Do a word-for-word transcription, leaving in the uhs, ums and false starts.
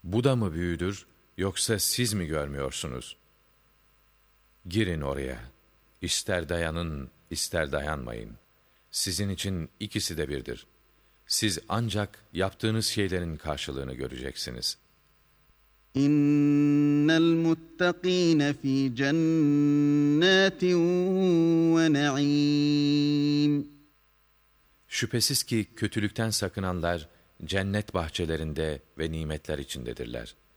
Bu da mı büyüdür, yoksa siz mi görmüyorsunuz? Girin oraya. İster dayanın, ister dayanmayın. Sizin için ikisi de birdir. Siz ancak yaptığınız şeylerin karşılığını göreceksiniz. İnnel muttakîne fî cennâtin ve naîm. Şüphesiz ki kötülükten sakınanlar cennet bahçelerinde ve nimetler içindedirler.